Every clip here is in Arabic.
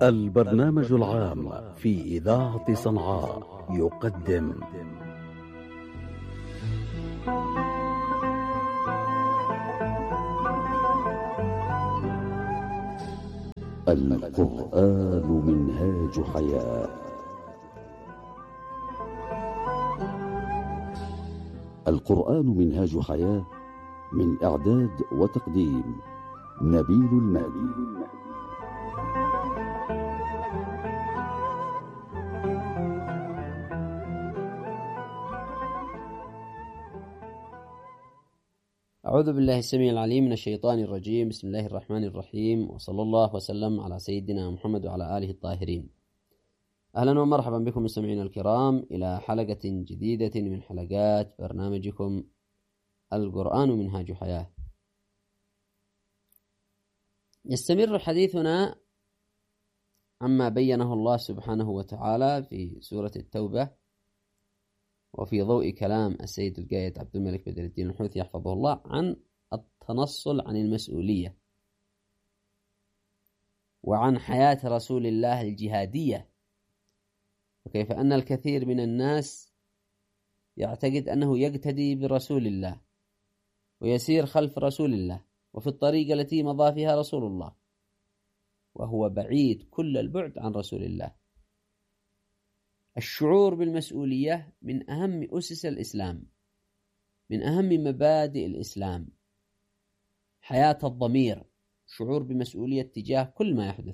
البرنامج العام في إذاعة صنعاء يقدم القرآن منهاج حياة. القرآن منهاج حياة، من إعداد وتقديم نبيل المهدي. أعوذ بالله السميع العليم من الشيطان الرجيم. بسم الله الرحمن الرحيم، وصلى الله وسلم على سيدنا محمد وعلى آله الطاهرين. أهلا ومرحبا بكم مستمعينا الكرام إلى حلقة جديدة من حلقات برنامجكم القرآن منهاج حياة. يستمر حديثنا عما بينه الله سبحانه وتعالى في سورة التوبة، وفي ضوء كلام السيد القايد عبد الملك بدر الدين الحوثي يحفظه الله عن التنصل عن المسؤولية، وعن حياة رسول الله الجهادية، وكيف أن الكثير من الناس يعتقد أنه يقتدي برسول الله ويسير خلف رسول الله وفي الطريقة التي مضى فيها رسول الله، وهو بعيد كل البعد عن رسول الله. الشعور بالمسؤولية من أهم أسس الإسلام، من أهم مبادئ الإسلام، حياة الضمير، شعور بمسؤولية تجاه كل ما يحدث.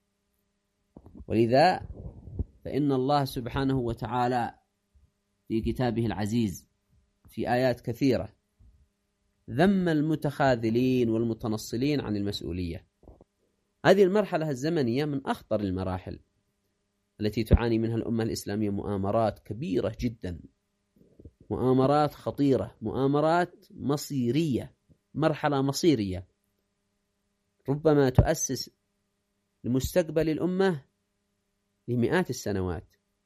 ولذا فإن الله سبحانه وتعالى في كتابه العزيز في آيات كثيرة ذم المتخاذلين والمتنصلين عن المسؤولية. هذه المرحلة الزمنية من أخطر المراحل التي تعاني منها الأمة الإسلامية، مؤامرات كبيرة جدا، مؤامرات خطيرة، مؤامرات مصيرية، مرحلة مصيرية ربما تؤسس لمستقبل الأمة لمئات السنوات.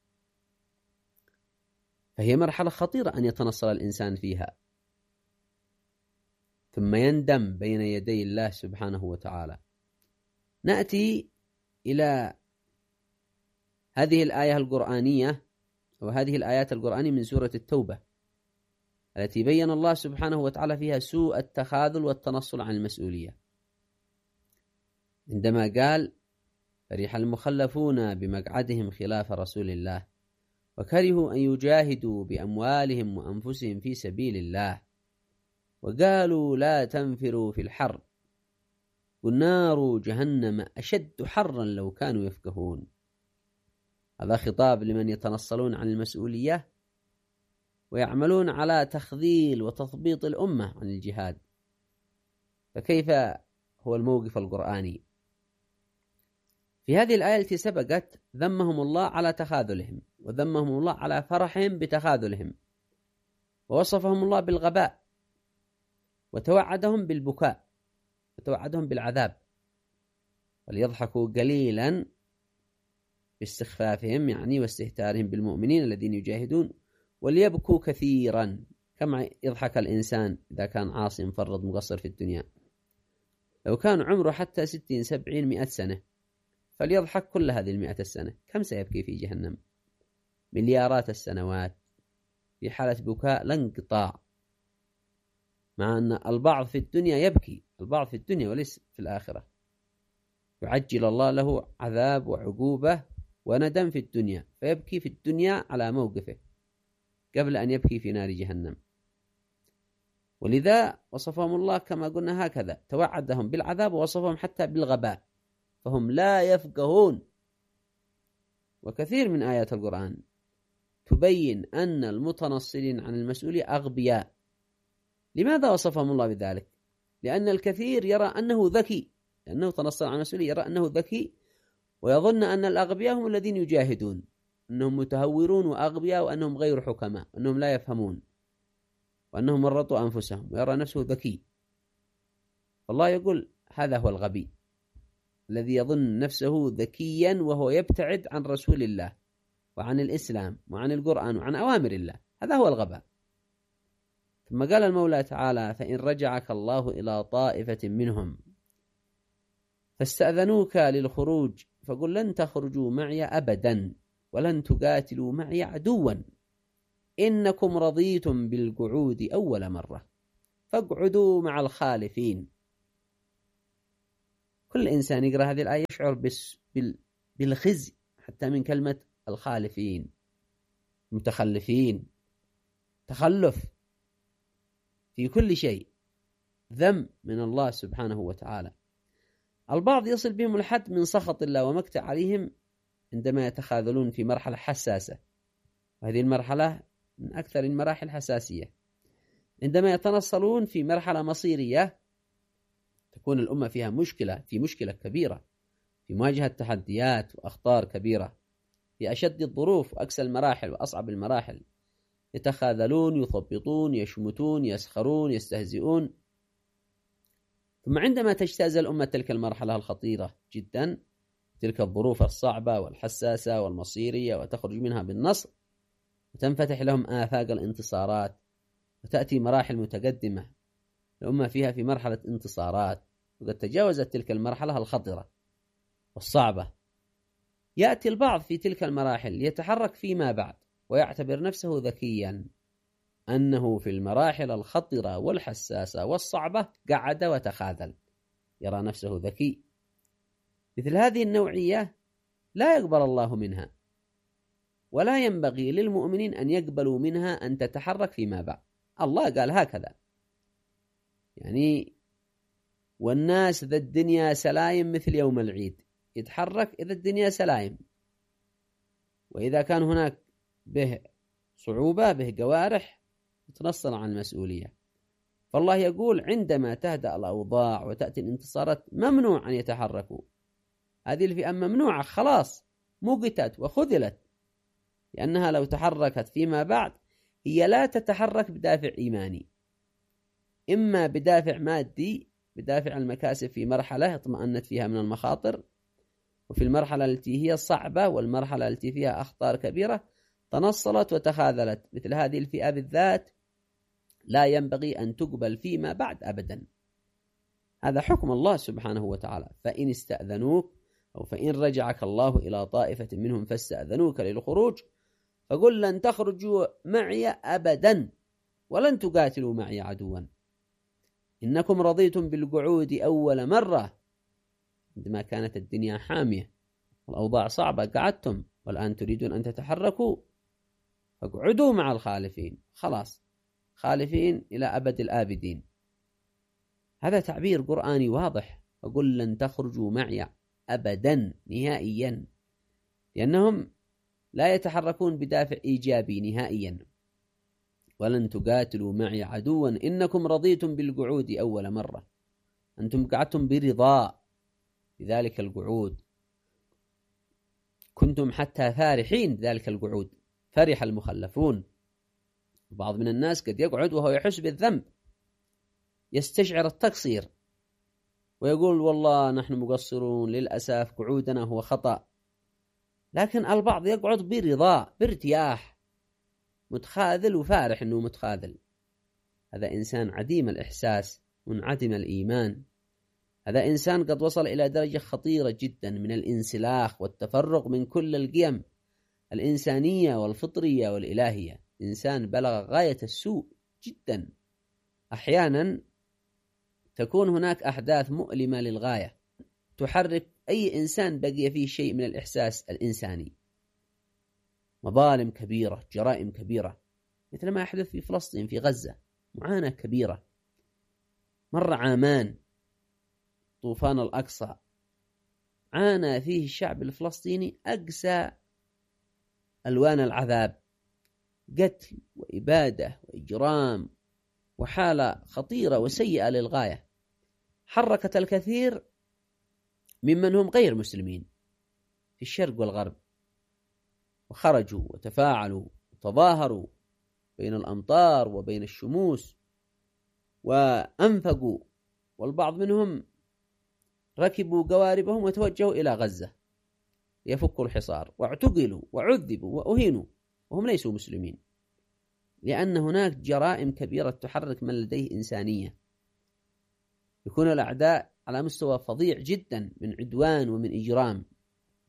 فهي مرحلة خطيرة أن يتنصل الإنسان فيها ثم يندم بين يدي الله سبحانه وتعالى. نأتي إلى هذه الآية القرآنية، وهذه الآيات القرآنية من سورة التوبة التي بين الله سبحانه وتعالى فيها سوء التخاذل والتنصل عن المسؤولية، عندما قال: فرح المخلفون بمقعدهم خلاف رسول الله وكرهوا أن يجاهدوا بأموالهم وأنفسهم في سبيل الله وقالوا لا تنفروا في الحر والنار جهنم أشد حرا لو كانوا يفقهون. هذا خطاب لمن يتنصلون عن المسؤولية ويعملون على تخذيل وتثبيط الأمة عن الجهاد. فكيف هو الموقف القرآني؟ في هذه الآية التي سبقت ذمهم الله على تخاذلهم، وذمهم الله على فرحهم بتخاذلهم، ووصفهم الله بالغباء، وتوعدهم بالبكاء، وتوعدهم بالعذاب، وليضحكوا قليلا باستخفافهم يعني واستهتارهم بالمؤمنين الذين يجاهدون، وليبكوا كثيرا، كما يضحك الإنسان إذا كان عاصي مفرط مقصر في الدنيا. لو كان عمره حتى 60 70 100 سنة فليضحك كل هذه 100 السنة، كم سيبكي في جهنم؟ مليارات السنوات في حالة بكاء لا انقطاع، مع أن البعض في الدنيا يبكي، البعض في الدنيا وليس في الآخرة، يعجل الله له عذاب وعقوبة وندم في الدنيا، فيبكي في الدنيا على موقفه قبل أن يبكي في نار جهنم. ولذا وصفهم الله كما قلنا هكذا، توعدهم بالعذاب ووصفهم حتى بالغباء، فهم لا يفقهون. وكثير من آيات القرآن تبين أن المتنصلين عن المسؤولية أغبياء. لماذا وصفهم الله بذلك؟ لأن الكثير يرى أنه ذكي، لأنه تنصل عن المسؤولية يرى أنه ذكي، ويظن أن الأغبياء هم الذين يجاهدون، أنهم متهورون وأغبياء، وأنهم غير حكماء، أنهم لا يفهمون، وأنهم مرضوا أنفسهم، ويرى نفسه ذكي. الله يقول هذا هو الغبي الذي يظن نفسه ذكيا وهو يبتعد عن رسول الله وعن الإسلام وعن القرآن وعن أوامر الله، هذا هو الغباء. ثم قال المولى تعالى: فإن رجعك الله إلى طائفة منهم فاستأذنوك للخروج فقل لن تخرجوا معي أبدا ولن تقاتلوا معي عدوا إنكم رضيتم بالقعود أول مرة فاقعدوا مع الخالفين. كل إنسان يقرأ هذه الآية يشعر بالخزي حتى من كلمة الخالفين، متخلفين، تخلف في كل شيء، ذم من الله سبحانه وتعالى. البعض يصل بهم الحد من سخط الله ومقت عليهم عندما يتخاذلون في مرحلة حساسة، وهذه المرحلة من أكثر المراحل حساسية. عندما يتنصلون في مرحلة مصيرية تكون الأمة فيها مشكلة كبيرة في مواجهة تحديات وأخطار كبيرة في أشد الظروف وأكثر المراحل وأصعب المراحل، يتخاذلون، يثبطون، يشمتون، يسخرون، يستهزئون. ثم عندما تجتاز الأمة تلك المرحلة الخطيرة جدا، تلك الظروف الصعبة والحساسة والمصيرية، وتخرج منها بالنصر وتنفتح لهم آفاق الانتصارات، وتأتي مراحل متقدمة الأمة فيها في مرحلة انتصارات وقد تجاوزت تلك المرحلة الخطرة والصعبة. يأتي البعض في تلك المراحل يتحرك فيما بعد ويعتبر نفسه ذكيا أنه في المراحل الخطرة والحساسة والصعبة قعد وتخاذل، يرى نفسه ذكي. مثل هذه النوعية لا يقبل الله منها، ولا ينبغي للمؤمنين أن يقبلوا منها أن تتحرك فيما بعد. الله قال هكذا يعني: والناس ذا الدنيا سلايم مثل يوم العيد، يتحرك إذا الدنيا سلايم، وإذا كان هناك به صعوبة به قوارح يتنصل عن المسؤولية. فالله يقول عندما تهدأ الأوضاع وتأتي الانتصارات ممنوع أن يتحركوا. هذه الفئة ممنوعة خلاص، مقتت وخذلت، لأنها لو تحركت فيما بعد هي لا تتحرك بدافع إيماني، إما بدافع مادي، بدافع المكاسب في مرحلة اطمأنت فيها من المخاطر، وفي المرحلة التي هي صعبة والمرحلة التي فيها أخطار كبيرة تنصلت وتخاذلت. مثل هذه الفئة بالذات لا ينبغي أن تقبل فيما بعد أبدا. هذا حكم الله سبحانه وتعالى: فإن استأذنوك أو فإن رجعك الله إلى طائفة منهم فاستأذنوك للخروج فقل لن تخرجوا معي أبدا ولن تقاتلوا معي عدوا إنكم رضيتم بالقعود أول مرة. عندما كانت الدنيا حامية والأوضاع صعبة قعدتم، والآن تريدون أن تتحركوا فاقعدوا مع الخالفين. خلاص، خالفين إلى أبد الآبدين. هذا تعبير قرآني واضح: فقل لن تخرجوا معي أبدا نهائيا، لأنهم لا يتحركون بدافع إيجابي نهائيا. ولن تقاتلوا معي عدوا إنكم رضيتم بالقعود أول مرة، أنتم قعدتم برضا بذلك القعود، كنتم حتى فارحين بذلك القعود. فرح المخلفون. بعض من الناس قد يقعد وهو يحس بالذنب، يستشعر التقصير ويقول والله نحن مقصرون، للأسف قعودنا هو خطأ. لكن البعض يقعد برضا بارتياح، متخاذل وفارح أنه متخاذل. هذا إنسان عديم الإحساس، منعدم الإيمان. هذا إنسان قد وصل إلى درجة خطيرة جدا من الانسلاخ والتفرق من كل القيم الإنسانية والفطرية والإلهية. إنسان بلغ غاية السوء جدا. أحيانا تكون هناك أحداث مؤلمة للغاية تحرك أي إنسان بقي فيه شيء من الإحساس الإنساني. مظالم كبيرة، جرائم كبيرة، مثل ما يحدث في فلسطين في غزة، معاناة كبيرة. مر عامان، طوفان الأقصى، عانى فيه الشعب الفلسطيني أقسى ألوان العذاب، قتل وإبادة وإجرام وحالة خطيرة وسيئة للغاية. حركت الكثير ممن هم غير مسلمين في الشرق والغرب، وخرجوا وتفاعلوا وتظاهروا بين الأمطار وبين الشموس وأنفقوا، والبعض منهم ركبوا قواربهم وتوجهوا إلى غزة ليفكوا الحصار، واعتقلوا وعذبوا وأهينوا وهم ليسوا مسلمين، لأن هناك جرائم كبيرة تحرك من لديه إنسانية. يكون الأعداء على مستوى فظيع جدا من عدوان ومن إجرام،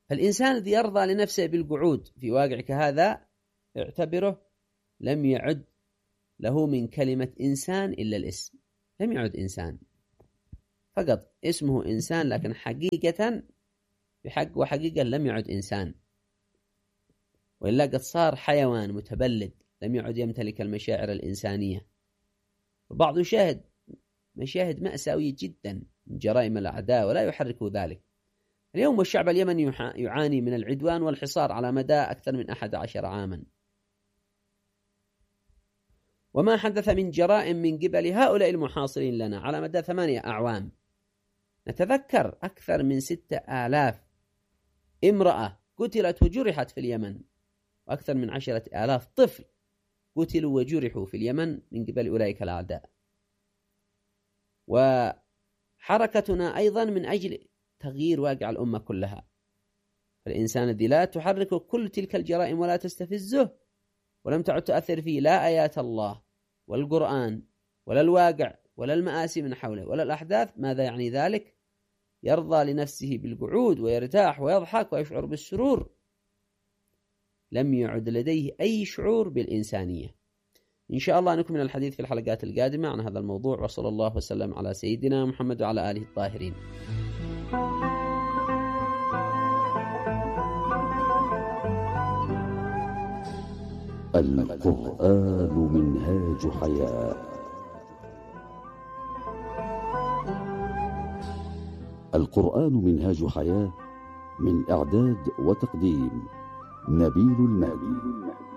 فالإنسان الذي يرضى لنفسه بالقعود في واقع كهذا اعتبره لم يعد له من كلمة إنسان إلا الاسم، لم يعد إنسان، فقط اسمه إنسان، لكن حقيقة بحق وحقيقة لم يعد إنسان، وإلا قد صار حيوان متبلد لم يعد يمتلك المشاعر الإنسانية. البعض يشاهد مشاهد مأساوية جدا من جرائم الأعداء ولا يحرك ذلك. اليوم الشعب اليمني يعاني من العدوان والحصار على مدى أكثر من 11 عاما، وما حدث من جرائم من قبل هؤلاء المحاصرين لنا على مدى 8 أعوام. نتذكر أكثر من 6000 امرأة قتلت وجرحت في اليمن، وأكثر من 10,000 طفل قتلوا وجرحوا في اليمن من قبل أولئك الأعداء. وحركتنا أيضا من أجل تغيير واقع الأمة كلها. فالإنسان الذي لا تحرك كل تلك الجرائم ولا تستفزه ولم تعد تؤثر فيه لا آيات الله والقرآن ولا الواقع ولا المآسي من حوله ولا الأحداث، ماذا يعني ذلك؟ يرضى لنفسه بالقعود ويرتاح ويضحك ويشعر بالسرور، لم يعد لديه أي شعور بالإنسانية. إن شاء الله نكمل الحديث في الحلقات القادمة عن هذا الموضوع، وصلى الله وسلم على سيدنا محمد وعلى آله الطاهرين. القرآن منهاج حياة. القرآن منهاج حياة، من إعداد وتقديم نبيل المهدي.